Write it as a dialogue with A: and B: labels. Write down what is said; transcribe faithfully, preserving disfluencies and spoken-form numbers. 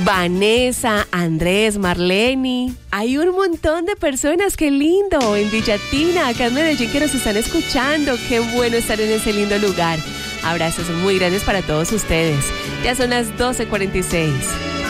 A: Vanessa, Andrés, Marleni. Hay un montón de personas, qué lindo. En Villatina, acá en Medellín, que nos están escuchando. Qué bueno estar en ese lindo lugar. Abrazos muy grandes para todos ustedes. Ya son las doce cuarenta y seis.